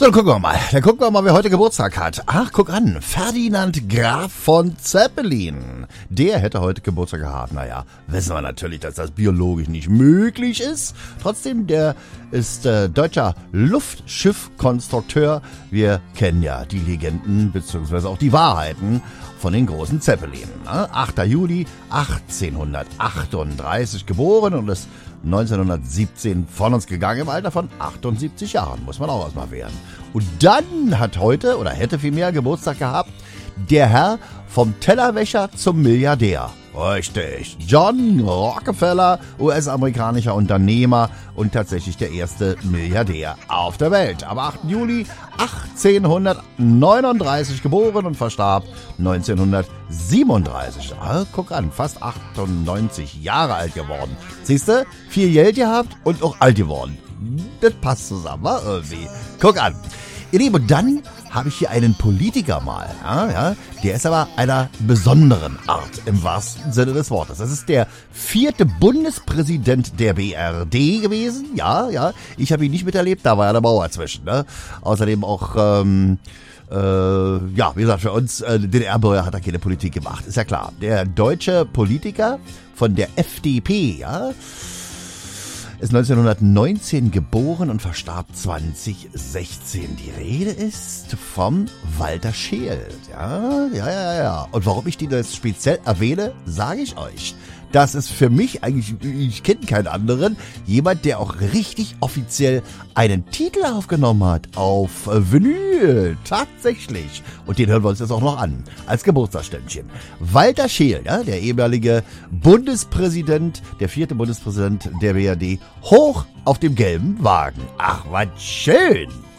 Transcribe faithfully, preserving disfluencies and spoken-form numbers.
So, dann gucken wir mal. Dann gucken wir mal, wer heute Geburtstag hat. Ach, guck an. Ferdinand Graf von Zeppelin. Der hätte heute Geburtstag gehabt. Naja, wissen wir natürlich, dass das biologisch nicht möglich ist. Trotzdem, der ist äh, deutscher Luftschiffkonstrukteur. Wir kennen ja die Legenden bzw. auch die Wahrheiten von den großen Zeppelinen. Ne? achter Juli achtzehnhundertachtunddreißig geboren und ist neunzehnhundertsiebzehn von uns gegangen im Alter von achtundsiebzig Jahren. Muss man auch erstmal werden. Und dann hat heute, oder hätte vielmehr Geburtstag gehabt, der Herr vom Tellerwäscher zum Milliardär. Richtig. John Rockefeller, U S-amerikanischer Unternehmer und tatsächlich der erste Milliardär auf der Welt. Am achter Juli achtzehnhundertneununddreißig geboren und verstarb neunzehnhundertsiebenunddreißig. Ah, guck an, fast achtundneunzig Jahre alt geworden. Siehste, viel Geld gehabt und auch alt geworden. Das passt zusammen, wa? Irgendwie. Guck an. Ihr Lieben, und dann habe ich hier einen Politiker mal. Ja, ja, der ist aber einer besonderen Art im wahrsten Sinne des Wortes. Das ist der vierte Bundespräsident der B R D gewesen. Ja, ja, ich habe ihn nicht miterlebt, da war ja eine Mauer zwischen. Ne? Außerdem auch, ähm, äh, ja, wie gesagt, für uns, äh, D D R-Bürger hat er keine Politik gemacht. Ist ja klar. Der deutsche Politiker von der F D P, ja, ist neunzehnhundertneunzehn geboren und verstarb zweitausendsechzehn. Die Rede ist vom Walter Scheel. Ja, ja, ja, ja. Und warum ich den jetzt speziell erwähne, sage ich euch. Das ist für mich eigentlich, ich kenne keinen anderen, jemand, der auch richtig offiziell einen Titel aufgenommen hat auf Vinyl. Tatsächlich. Und den hören wir uns jetzt auch noch an, als Geburtstagsständchen. Walter Scheel, ja, der ehemalige Bundespräsident, der vierte Bundespräsident der B R D, hoch auf dem gelben Wagen. Ach, was schön.